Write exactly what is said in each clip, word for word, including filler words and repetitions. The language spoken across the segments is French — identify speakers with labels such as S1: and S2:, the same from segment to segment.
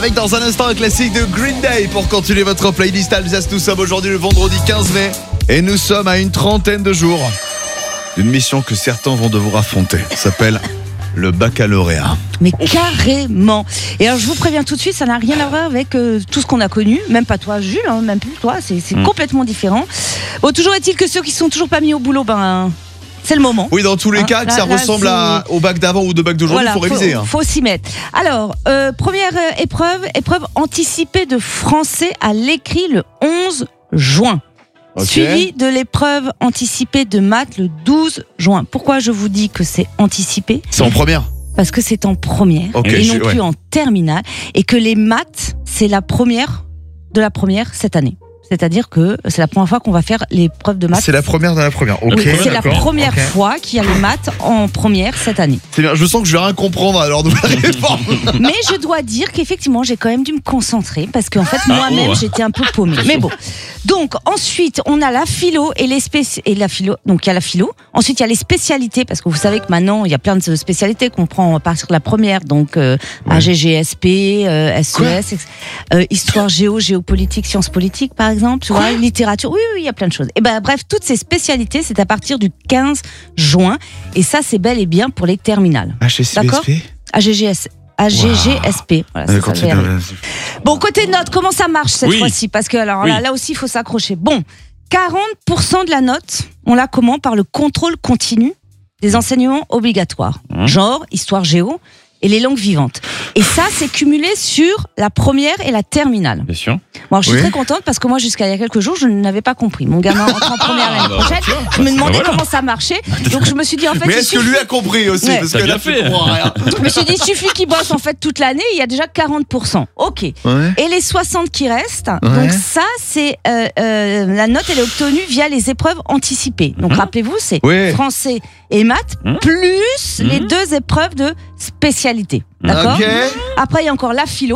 S1: Avec dans un instant un classique de Green Day pour continuer votre playlist Alsace. Nous sommes aujourd'hui le vendredi quinze mai et nous sommes à une trentaine de jours d'une mission que certains vont devoir affronter. Ça s'appelle le baccalauréat.
S2: Mais carrément. Et alors je vous préviens tout de suite, ça n'a rien à voir avec euh, tout ce qu'on a connu, même pas toi Jules, hein, même plus toi, c'est, c'est mmh. complètement différent. Bon, toujours est-il que ceux qui sont toujours pas mis au boulot, ben c'est le moment.
S1: Oui, dans tous les
S2: hein,
S1: cas, que
S2: là,
S1: ça
S2: là,
S1: ressemble à, au bac d'avant ou de bac d'aujourd'hui, il voilà, faut réviser.
S2: Il
S1: hein.
S2: faut s'y mettre. Alors, euh, première épreuve, épreuve anticipée de français à l'écrit le onze juin. Okay. Suivi de l'épreuve anticipée de maths le douze juin. Pourquoi je vous dis que c'est anticipé ?
S1: C'est en première ?
S2: Parce que c'est en première okay, et non plus ouais. en terminale. Et que les maths, c'est la première de la première cette année. C'est-à-dire que c'est la première fois qu'on va faire l'épreuve de maths.
S1: C'est la première de la première. Ok.
S2: Oui, c'est
S1: d'accord.
S2: la première okay. fois qu'il y a les maths en première cette année.
S1: C'est bien. Je sens que je vais rien comprendre à l'heure de la réforme.
S2: Mais je dois dire qu'effectivement, j'ai quand même dû me concentrer parce qu'en fait, moi-même, ah, oh. j'étais un peu paumée. Mais bon. Donc ensuite, on a la philo et les spéci- et la philo. Donc il y a la philo. Ensuite, il y a les spécialités parce que vous savez que maintenant, il y a plein de spécialités qu'on prend à partir de la première. Donc euh, ouais. A G G S P, euh, S E S, euh, histoire géo, géopolitique, sciences politiques, par exemple. Tu vois, littérature, oui, oui, il y a plein de choses. Et ben bref, toutes ces spécialités, c'est à partir du quinze juin. Et ça, c'est bel et bien pour les terminales.
S1: A G G S P
S2: D'accord ? A G G S P. A G G S P. Voilà, ça, ça bon, côté notes, comment ça marche cette oui. fois-ci ? Parce que alors, oui. là, là aussi, il faut s'accrocher. Bon, quarante pour cent de la note, on la comment ? Par le contrôle continu des enseignements obligatoires. Mmh. Genre, histoire géo et les langues vivantes. Et ça, c'est cumulé sur la première et la terminale.
S3: Bien sûr.
S2: Bon, alors, je suis
S1: oui.
S2: très contente parce que moi, jusqu'à il y a quelques jours, je n'avais pas compris. Mon gamin entre en première ah, l'année bah, prochaine. Bah, je me demandais bah, voilà. comment ça marchait. Donc, je me suis dit, en fait.
S1: Mais est-ce
S2: suffit...
S1: que lui a compris aussi ouais. Parce que là, fait. Rien.
S2: Je me suis dit, il suffit qu'il bosse en fait toute l'année, il y a déjà quarante pour cent. Ok. Ouais. Et les soixante qui restent, ouais. donc ça, c'est. Euh, euh, la note, elle est obtenue via les épreuves anticipées. Donc, mmh. rappelez-vous, c'est
S1: oui.
S2: français et maths, mmh. plus mmh. les deux épreuves de spécialité. D'accord okay. Après, il y a encore la philo.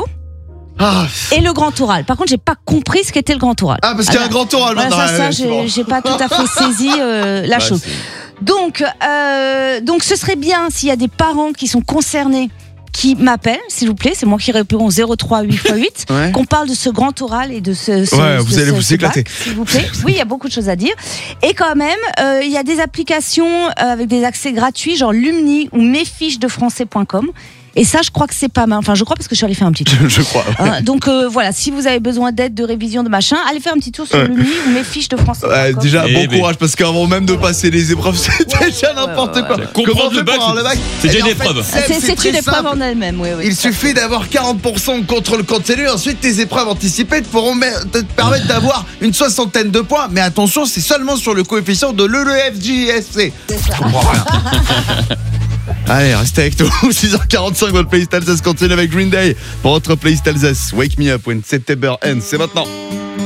S2: Ah. Et le grand oral. Par contre, j'ai pas compris ce qu'était le grand oral.
S1: Ah, parce qu'il y a un grand oral
S2: maintenant. Voilà, ça, ça, j'ai, j'ai pas tout à fait saisi euh, la bah, chose. C'est... Donc, euh, donc, ce serait bien s'il y a des parents qui sont concernés qui m'appellent, s'il vous plaît, c'est moi qui réponds au zéro trois huit fois huit, ouais. qu'on parle de ce grand oral et de ce. ce
S1: ouais,
S2: ce,
S1: vous allez
S2: ce,
S1: vous
S2: ce
S1: éclater.
S2: Bac, s'il vous plaît. Oui, il y a beaucoup de choses à dire. Et quand même, euh, il y a des applications euh, avec des accès gratuits, genre Lumni ou mes fiches de français point com. Et ça, je crois que c'est pas mal. Enfin, je crois parce que je suis allée faire un petit tour.
S1: je crois. Ouais.
S2: Euh, donc euh, voilà, si vous avez besoin d'aide, de révision, de machin, allez faire un petit tour sur ouais. Lumni ou mes fiches de français.
S1: Ouais, déjà, bon mais... courage parce qu'avant même de passer les épreuves, c'est ouais, déjà n'importe ouais, ouais, quoi.
S3: Ouais. Comprendre le bac, le bac, c'est déjà une épreuve.
S2: C'est, c'est, c'est, c'est une épreuve en elle-même. Oui, oui,
S1: Il suffit d'avoir quarante pour cent de contrôle continu. Ensuite, tes épreuves anticipées te pourront te permettre d'avoir une soixantaine de points. Mais attention, c'est seulement sur le coefficient de l'E L F J S C. Je comprends rien. Allez, restez avec nous. six heures quarante-cinq, votre playlist Alsace continue avec Green Day pour votre playlist Alsace. Wake Me Up When September Ends. C'est maintenant.